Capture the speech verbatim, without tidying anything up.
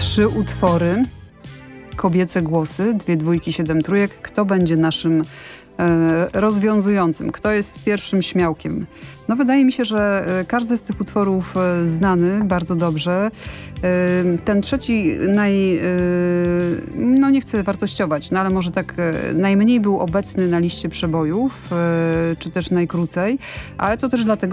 trzy utwory, kobiece głosy, dwie dwójki, siedem trójek. Kto będzie naszym e, rozwiązującym? Kto jest pierwszym śmiałkiem? No wydaje mi się, że każdy z tych utworów znany bardzo dobrze. Ten trzeci naj... no nie chcę wartościować, no ale może tak najmniej był obecny na liście przebojów, czy też najkrócej, ale to też dlatego,